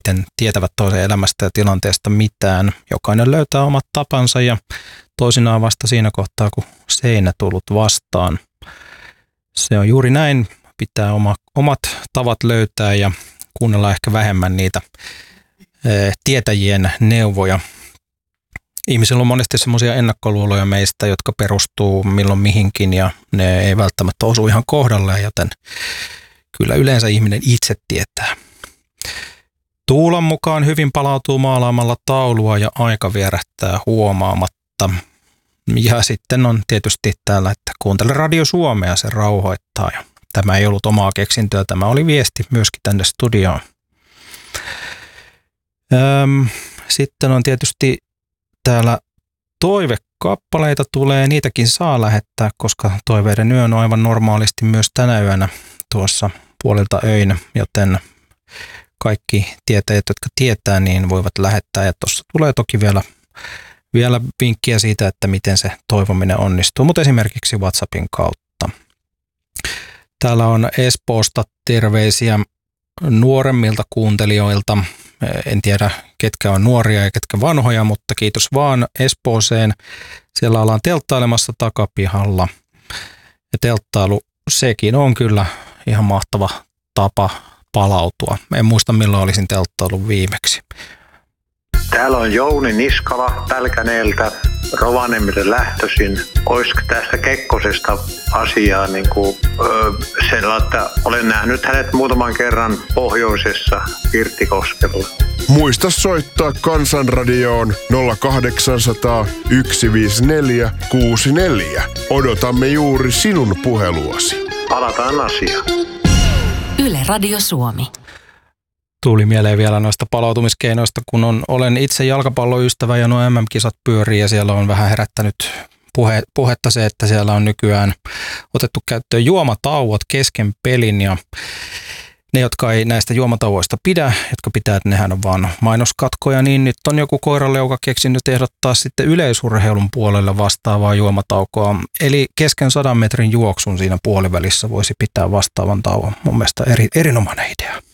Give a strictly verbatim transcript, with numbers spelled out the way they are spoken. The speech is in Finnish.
miten tietävät toisen elämästä ja tilanteesta mitään. Jokainen löytää omat tapansa ja toisinaan vasta siinä kohtaa, kun seinä tullut vastaan. Se on juuri näin. Pitää oma, omat tavat löytää ja kuunnella ehkä vähemmän niitä e, tietäjien neuvoja. Ihmisillä on monesti semmoisia ennakkoluuloja meistä, jotka perustuu milloin mihinkin ja ne ei välttämättä osu ihan kohdalleen, joten kyllä yleensä ihminen itse tietää. Tuulan mukaan hyvin palautuu maalaamalla taulua ja aika vierähtää huomaamatta. Ja sitten on tietysti täällä, että kuuntele Radio Suomea, se rauhoittaa. Ja tämä ei ollut omaa keksintöä, tämä oli viesti myöskin tänne studioon. Öm, sitten on tietysti täällä toivekappaleita tulee, niitäkin saa lähettää, koska toiveiden yö on aivan normaalisti myös tänä yönä tuossa puolilta öinä, joten kaikki tietäjät, jotka tietää, niin voivat lähettää. Ja tuossa tulee toki vielä, vielä vinkkiä siitä, että miten se toivominen onnistuu, mutta esimerkiksi WhatsAppin kautta. Täällä on Espoosta terveisiä nuoremmilta kuuntelijoilta. En tiedä, ketkä on nuoria ja ketkä vanhoja, mutta kiitos vaan Espooseen. Siellä ollaan telttailemassa takapihalla. Ja telttailu, sekin on kyllä ihan mahtava tapa palautua. En muista, milloin olisin telttaillut viimeksi. Täällä on Jouni Niskala Pälkäneeltä, Rovaniemelle lähtöisin. Olisiko tästä Kekkosesta asiaa niin kuin, öö, sellainen, että olen nähnyt hänet muutaman kerran pohjoisessa Pirttikoskella. Muista soittaa Kansanradioon nolla kahdeksansataa yksi viisi neljä kuusi neljä. Odotamme juuri sinun puheluasi. Palataan asiaan. Yle Radio Suomi. Tuli mieleen vielä noista palautumiskeinoista, kun on, olen itse jalkapalloystävä ja nuo M M-kisat pyörii ja siellä on vähän herättänyt puhe, puhetta se, että siellä on nykyään otettu käyttöön juomatauot kesken pelin ja ne, jotka ei näistä juomatauoista pidä, jotka pitää, että nehän on vaan mainoskatkoja, niin nyt on joku koiraleuka keksinyt ehdottaa sitten yleisurheilun puolelle vastaavaa juomataukoa. Eli kesken sadan metrin juoksun siinä puolivälissä voisi pitää vastaavan tauon. Mun mielestä eri, erinomainen idea.